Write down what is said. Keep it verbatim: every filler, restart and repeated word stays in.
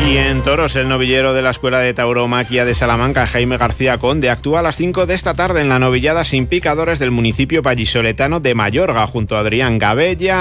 Y en toros, el novillero de la Escuela de Tauromaquia de Salamanca, Jaime García Conde, actúa a las cinco de esta tarde en la novillada sin picadores del municipio vallisoletano de Mayorga, junto a Adrián Gabella.